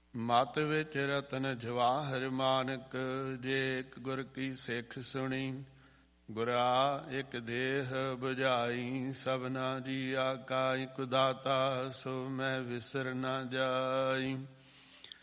ਮਤ ਵਿੱਚ ਰਤਨ ਜਵਾਹਰ ਮਾਨਕ, ਜੇ ਇੱਕ ਗੁਰ ਕੀ ਸਿੱਖ ਸੁਣੀ। ਗੁਰਾ ਇੱਕ ਦੇਹ ਬੁਝਾਈ, ਸਭਨਾ ਜੀਆ ਕਾ ਇਕ ਦਾਤਾ, ਸੋ ਮੈਂ ਵਿਸਰ ਨਾ ਜਾਈ।